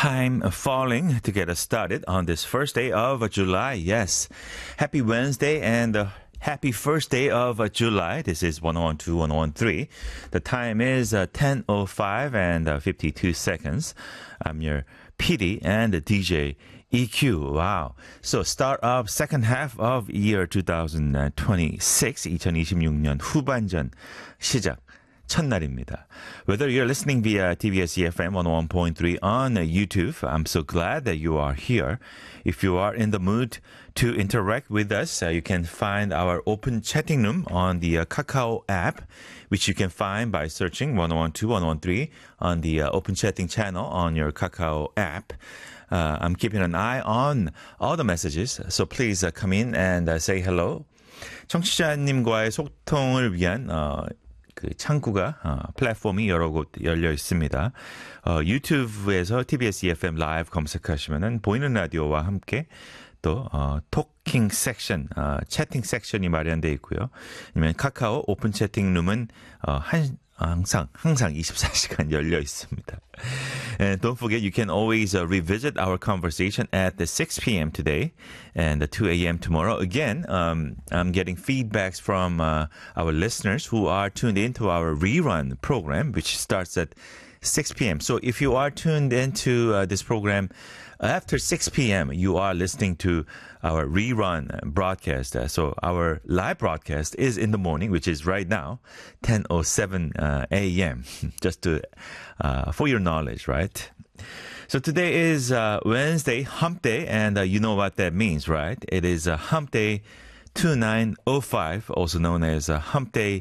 time falling to get us started on this first day of July. Yes, happy Wednesday and happy first day of July. This is 1012, 1013. The time is 10:05 and 52 seconds. I'm your PD and DJ EQ. Wow. So start of second half of year 2026, 2026년 후반전 시작. 첫날입니다. Whether you're listening via TBS EFM 101.3 on YouTube, I'm so glad that you are here. If you are in the mood to interact with us, you can find our open chatting room on the Kakao app, which you can find by searching 1012, 113 on the open chatting channel on your Kakao app. I'm keeping an eye on all the messages, so please come in and say hello. 청취자님과의 소통을 위한 그 창구가 플랫폼이 여러 곳 열려 있습니다. 유튜브에서 TBS EFM 라이브 검색하시면은 보이는 라디오와 함께 또 토킹 섹션, 채팅 섹션이 마련되어 있고요. 아니면 카카오 오픈 채팅룸은 항상 24시간 열려 있습니다. And don't forget, you can always revisit our conversation at the 6 p.m. today and the 2 a.m. tomorrow. Again, I'm getting feedbacks from our listeners who are tuned into our rerun program, which starts at 6 p.m. So if you are tuned into this program after 6 p.m., you are listening to our rerun broadcast. So our live broadcast is in the morning, which is right now, 10:07 a.m. Just to for your knowledge, right? So today is Wednesday, Hump Day, and you know what that means, right? It is Hump Day 2905, also known as Hump Day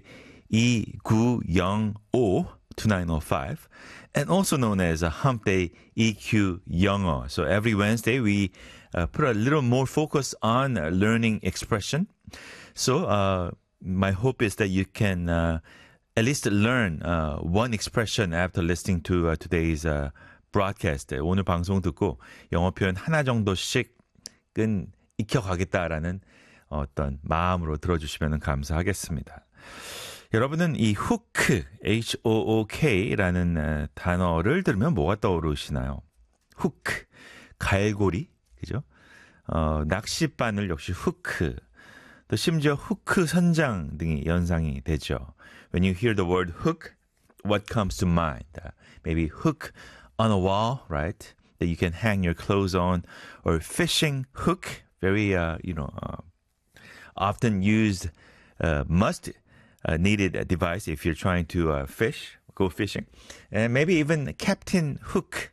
2905. 2905, and also known as Hump Day EQ 영어. So every Wednesday we put a little more focus on learning expression. So my hope is that you can at least learn one expression after listening to today's broadcast. 오늘 방송 듣고 영어 표현 하나 정도씩은 익혀가겠다라는 어떤 마음으로 들어주시면 감사하겠습니다. 여러분은 이 후크, H-O-O-K라는 단어를 들으면 뭐가 떠오르시나요? 후크, 갈고리, 그죠? 낚싯바늘 역시 후크, 또 심지어 후크 선장 등이 연상이 되죠. When you hear the word hook, what comes to mind? Maybe hook on a wall, right? That you can hang your clothes on, or fishing hook, very, often used, needed device if you're trying to go fishing. And maybe even Captain Hook.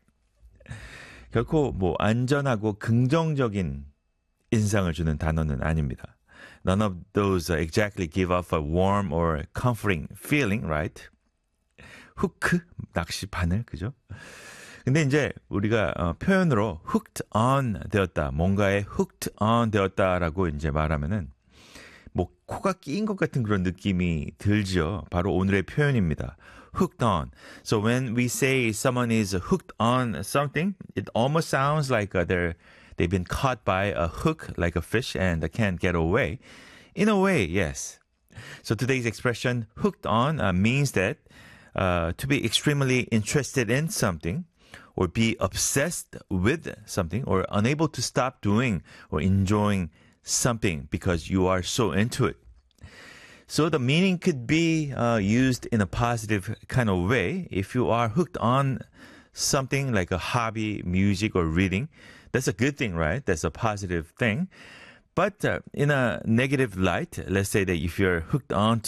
결코 뭐 안전하고 긍정적인 인상을 주는 단어는 아닙니다. None of those exactly give off a warm or comforting feeling, right? 후크, 낚시 바늘, 그죠? 근데 이제 우리가 표현으로 hooked on 되었다, 뭔가에 hooked on 되었다라고 이제 말하면은 뭐 코가 끼인 것 같은 그런 느낌이 들죠. 바로 오늘의 표현입니다. Hooked on. So when we say someone is hooked on something, it almost sounds like they've been caught by a hook, like a fish, and can't get away. In a way, yes. So today's expression hooked on means that to be extremely interested in something, or be obsessed with something, or unable to stop doing or enjoying something because you are so into it. So the meaning could be used in a positive kind of way. If you are hooked on something like a hobby, music, or reading, that's a good thing, right? That's a positive thing. But in a negative light, let's say that if you're hooked on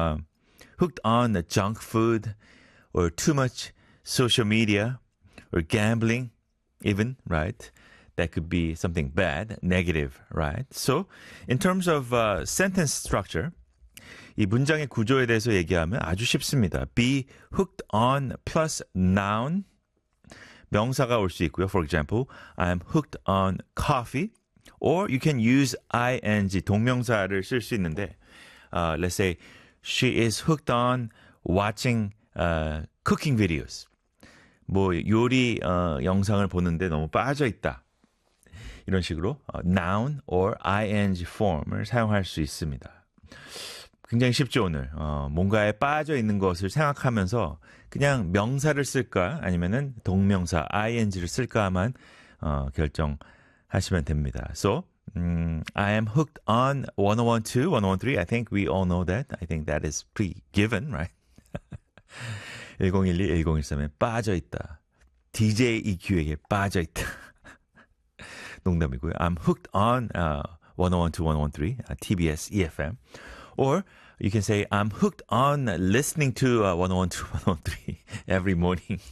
the junk food, or too much social media, or gambling even, right? That could be something bad, negative, right? So, in terms of sentence structure, 이 문장의 구조에 대해서 얘기하면 아주 쉽습니다. Be hooked on plus noun, 명사가 올 수 있고요. For example, I'm hooked on coffee. Or you can use ing, 동명사를 쓸 수 있는데, let's say, she is hooked on watching cooking videos. 뭐 요리 영상을 보는데 너무 빠져 있다. 이런 식으로 noun or ing form을 사용할 수 있습니다. 굉장히 쉽죠, 오늘. 뭔가에 빠져 있는 것을 생각하면서 그냥 명사를 쓸까 아니면은 동명사 ing를 쓸까만 결정하시면 됩니다. So, I am hooked on 1012, 1013. I think we all know that. I think that is pretty given, right? 1012, 1013에 빠져 있다. DJ EQ에게 빠져 있다. 농담이고요. I'm hooked on 1012, 1013, TBS EFM. Or you can say, I'm hooked on listening to 1012, 1013 every morning.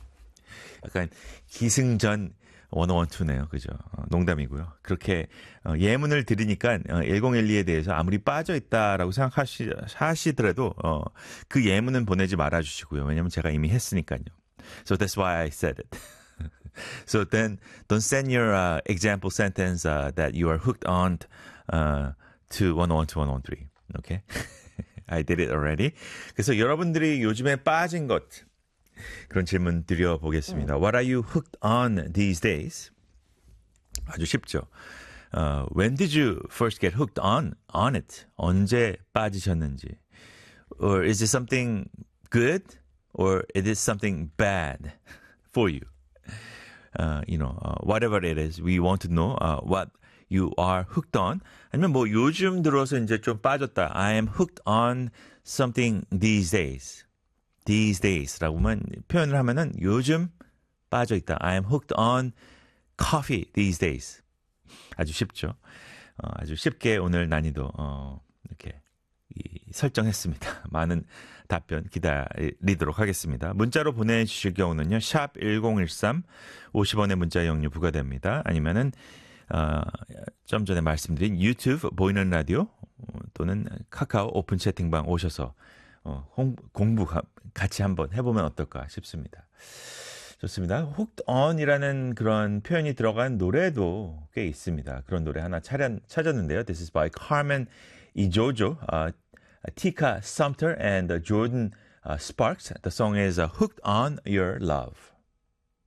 약간 기승전 1012네요. 그죠? 농담이고요. 그렇게 예문을 들으니까 1012에 대해서 아무리 빠져있다라고 생각하시더라도 그 예문은 보내지 말아주시고요. 왜냐면 제가 이미 했으니까요. So that's why I said it. So then don't send your example sentence that you are hooked on to 1012, 1013. Okay? I did it already. 그래서 여러분들이 요즘에 빠진 것 그런 질문 드려보겠습니다. What are you hooked on these days? 아주 쉽죠. When did you first get hooked on it? 언제 빠지셨는지. Or is it something good? Or is it something bad for you? Whatever it is, we want to know what you are hooked on. 아니면 뭐 요즘 들어서 이제 좀 빠졌다. I am hooked on something these days. These days라고만 표현을 하면은 요즘 빠져 있다. I am hooked on coffee these days. 아주 쉽죠. 아주 쉽게 오늘 난이도 이렇게 설정했습니다. 많은 답변 기다리도록 하겠습니다. 문자로 보내주실 경우는요. 샵 1013 50원의 문자 이용료 부과됩니다. 아니면은 좀 전에 말씀드린 유튜브 보이는 라디오 또는 카카오 오픈 채팅방 오셔서 공부 같이 한번 해보면 어떨까 싶습니다. 좋습니다. hooked on이라는 그런 표현이 들어간 노래도 꽤 있습니다. 그런 노래 하나 찾았는데요. This is by Carmen Ejojo, Tika Sumpter and Jordan Sparks. The song is Hooked on Your Love.